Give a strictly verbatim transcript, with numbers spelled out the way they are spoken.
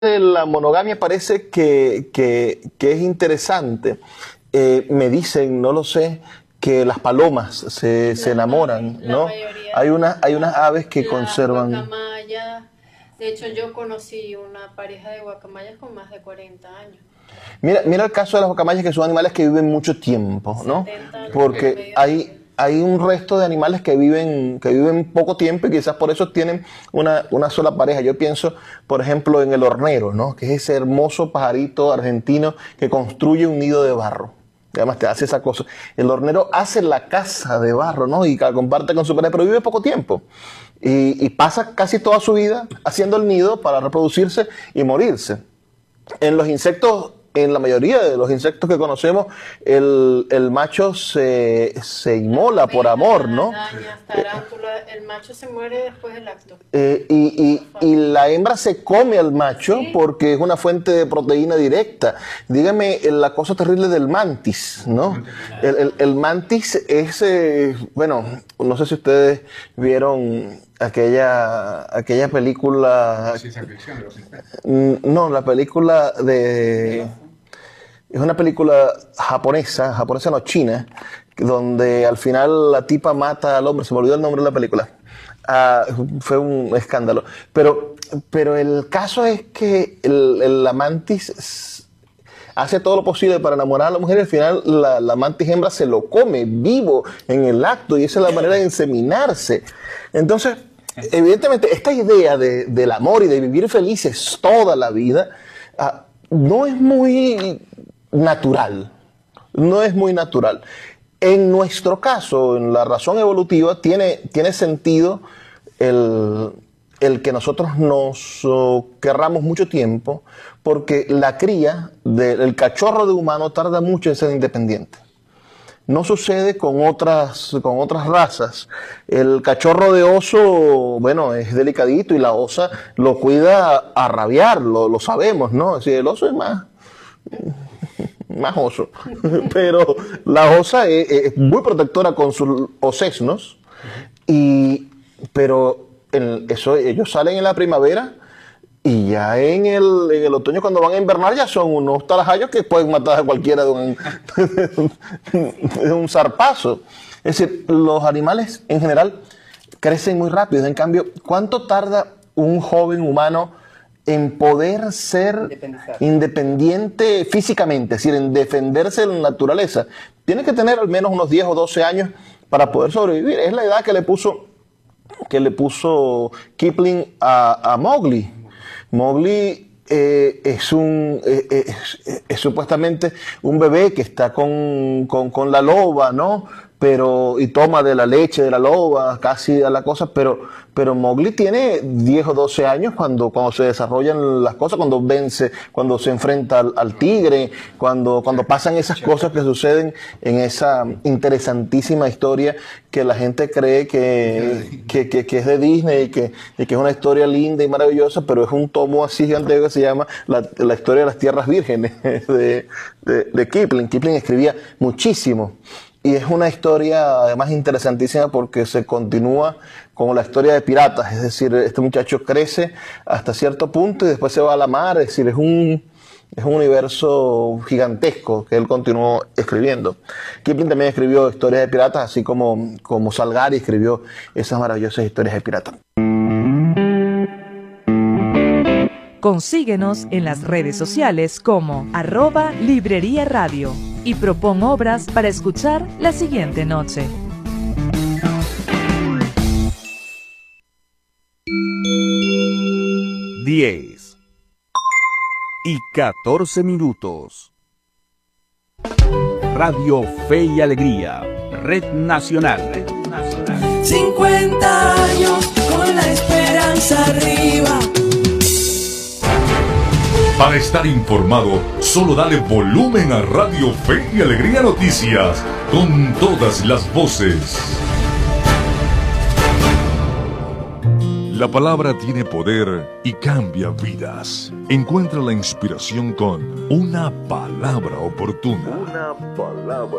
de la monogamia parece que, que, que es interesante. Eh, me dicen, no lo sé, que las palomas se, La, se enamoran, la ¿no? mayoría, Hay unas, hay unas aves que la conservan... guacamaya. De hecho, yo conocí una pareja de guacamayas con más de cuarenta años. Mira, mira el caso de las guacamayas, que son animales que viven mucho tiempo, ¿no? setenta años Porque promedio de hay, vida. hay un resto de animales que viven, que viven poco tiempo y quizás por eso tienen una, una sola pareja. Yo pienso, por ejemplo, en el hornero, ¿no? Que es ese hermoso pajarito argentino que construye un nido de barro. Además te hace esa cosa. El hornero hace la casa de barro, ¿no? Y la comparte con su pareja, pero vive poco tiempo. Y, y pasa casi toda su vida haciendo el nido para reproducirse y morirse. En los insectos, en la mayoría de los insectos que conocemos, el, el macho se, se inmola por amor, ¿no? Arañas, tarántulas, el macho se muere después del acto. Eh, y, y, y la hembra se come al macho Sí. porque es una fuente de proteína directa. Dígame eh, la cosa terrible del mantis, ¿no? El, el, el mantis es, eh, bueno, no sé si ustedes vieron aquella, aquella película... Ciencia ficción de los insectos. Mm, No, la película de... Es una película japonesa, japonesa no china, donde al final la tipa mata al hombre. Se me olvidó el nombre de la película. Ah, fue un escándalo. Pero, pero el caso es que el, el- la mantis hace todo lo posible para enamorar a la mujer y al final la, la mantis hembra se lo come vivo en el acto y esa es la manera de inseminarse. Entonces, evidentemente, esta idea de- del amor y de vivir felices toda la vida ah, no es muy natural. No es muy natural. En nuestro caso, en la razón evolutiva, tiene, tiene sentido el, el que nosotros nos oh, querramos mucho tiempo, porque la cría del cachorro de humano tarda mucho en ser independiente. No sucede con otras, con otras razas. El cachorro de oso, bueno, es delicadito y la osa lo cuida a rabiar, lo, lo sabemos, ¿no? Es decir, el oso es más, más oso. Pero la osa es, es muy protectora con sus osesnos, y, pero en eso, ellos salen en la primavera y ya en el, en el otoño cuando van a invernar ya son unos tarajayos que pueden matar a cualquiera de un, de un zarpazo. Es decir, los animales en general crecen muy rápido. En cambio, ¿cuánto tarda un joven humano en poder ser Independizarse. independiente físicamente? Es decir, en defenderse de la naturaleza. Tiene que tener al menos unos diez o doce años para poder sobrevivir. Es la edad que le puso, que le puso Kipling a, a Mowgli. Mowgli eh, es, un, eh, es, es- es supuestamente un bebé que está con, con, con la loba, ¿no? Pero, y toma de la leche de la loba, casi a la cosa, pero, pero Mowgli tiene diez o doce años cuando, cuando se desarrollan las cosas, cuando vence, cuando se enfrenta al, al tigre, cuando, cuando pasan esas cosas que suceden en esa interesantísima historia que la gente cree que, que, que, que es de Disney y que, y que es una historia linda y maravillosa, pero es un tomo así gigante que se llama La, la historia de las tierras vírgenes de, de, de Kipling. Kipling escribía muchísimo. Y es una historia además interesantísima porque se continúa con la historia de piratas, es decir, este muchacho crece hasta cierto punto y después se va a la mar, es decir, es un, es un universo gigantesco que él continuó escribiendo. Kipling también escribió historias de piratas, así como, como Salgari escribió esas maravillosas historias de piratas. Consíguenos en las redes sociales como arroba Librería Radio y propon obras para escuchar la siguiente noche. diez y catorce minutos. Radio Fe y Alegría, Red Nacional. Red Nacional. cincuenta años con la esperanza arriba. Para estar informado, solo dale volumen a Radio Fe y Alegría Noticias, con todas las voces. La palabra tiene poder y cambia vidas. Encuentra la inspiración con una palabra oportuna. Una palabra